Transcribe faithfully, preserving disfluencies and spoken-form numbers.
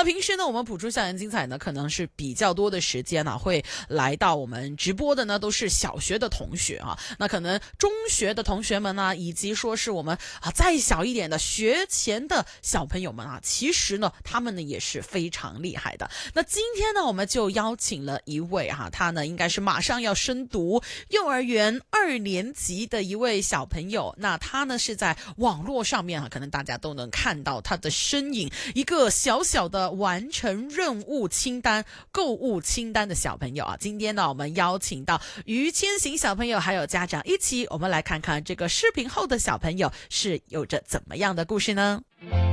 那平时呢，我们普出校园精彩呢，可能是比较多的时间啊，会来到我们直播的呢，都是小学的同学啊。那可能中学的同学们呢，以及说是我们啊再小一点的学前的小朋友们啊，其实呢，他们呢也是非常厉害的。那今天呢，我们就邀请了一位哈、啊，他呢应该是马上要升读幼儿园二年级的一位小朋友。那他呢是在网络上面啊，可能大家都能看到他的身影，一个小小的完成任务清单、购物清单的小朋友啊。今天呢，我们邀请到于千行小朋友还有家长一起，我们来看看这个视频后的小朋友是有着怎么样的故事呢？